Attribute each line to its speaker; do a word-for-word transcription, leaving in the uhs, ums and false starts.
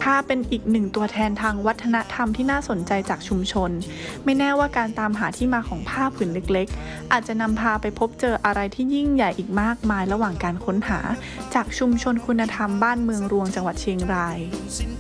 Speaker 1: ผ้าเป็นอีกหนึ่งตัวแทนทางวัฒนธรรมที่น่าสนใจจากชุมชนไม่แน่ว่าการตามหาที่มาของผ้าผืนเล็กๆอาจจะนำพาไปพบเจออะไรที่ยิ่งใหญ่อีกมากมายระหว่างการค้นหาจากชุมชนคุณธรรมบ้านเมืองรวงจังหวัดเชียงราย